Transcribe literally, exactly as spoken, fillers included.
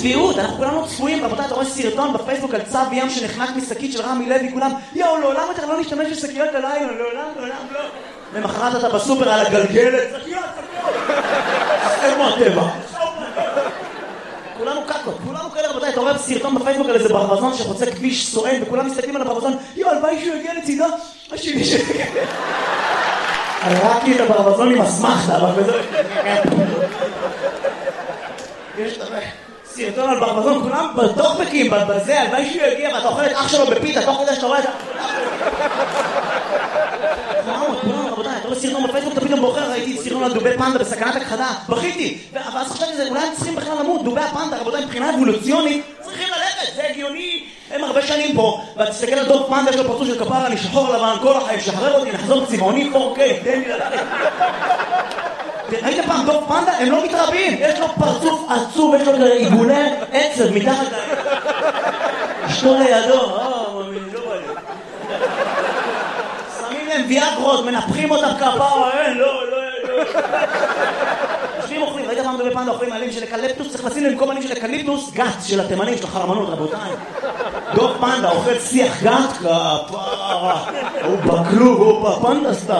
צביעות, אנחנו כולנו צפויים, רבותיי, אתה רואה סרטון בפייסבוק על צב ים שנחנק משקית של רמי לוי, כולם, יאו, לעולם יותר לא נשתמש בשקיות הלילה, לעולם, לעולם, לא. למחרת אתה בסופר על הגלגלת, שקיות, שקיות. איפה הטבע? כולנו קקות, כולנו כאלה, רבותיי, אתה רואה סרטון בפייסבוק על איזה ברווזון שחוצה כביש סואן, וכולם מסתכלים על הברווזון, יאו, הלוואי שהוא יגיע לצידו, השני שיגיע. הראקתי את הברווזון עם הסמכתה, אבל בזה... יש סרטון על ברווזון, כולם בטוקבקים, בזה, הלוואי שהוא יגיע, ואתה אוכל את אח שלו בפיתה, תוך כדי שאתה רואה את ה... כולם, רבותיי, אתה רואה סרטון בפייסבוק, אתה פתאום בוחר, ראיתי סרטון על דובי פנדה בסכנת הכחדה, בכיתי, ואז חשבתי, אולי הם צריכים בכלל למות, דובי הפנדה, רבותיי, מבחינה אבולוציונית, צריכים ללכת, זה הגיוני, הם הרבה שנים פה, ואתה תסתכל על דוב פנדה, יש לו פרצוף של כפרה, אני שחור לבן, כל החיים, שחרר אותי, נחזור צבעוני, פור קיי, תן לי ללכת. ראית פעם דוב פנדה? הם לא מתרבים, יש לו פרצוף עצוב, יש לו עיגולי עצב מתחת ל... אשתו לידו, אה, מאמין, לא בא לי. שמים להם ויאגרות, מנפחים אותם כפרה, אין, לא, לא, לא. יושבים אוכלים, ראית פעם דובי פנדה אוכלים עלים של אקליפטוס, צריך לשים להם במקום עלים של אקליפטוס, גת של התימנים, של החרמנות, רבותיי. דוב פנדה אוכל שיח גת, כפרה, הוא בקלוג, הוא פנדה סתם.